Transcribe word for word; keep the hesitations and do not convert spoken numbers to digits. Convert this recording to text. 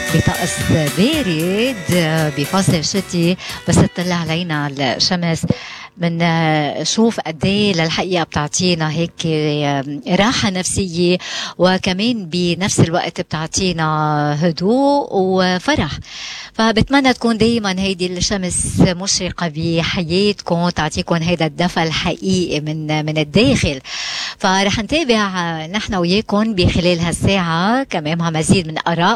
بطقس بارد بفصل الشتي، بس تطلع علينا الشمس بنشوف قد ايه للحقيقه بتعطينا هيك راحه نفسيه، وكمان بنفس الوقت بتعطينا هدوء وفرح. فبتمنى تكون دايما هيدي الشمس مشرقه بحياتكم، تعطيكم هيدا الدفى الحقيقي من من الداخل. فرح نتابع نحن وياكم بخلال هالساعه كمان مع مزيد من اراء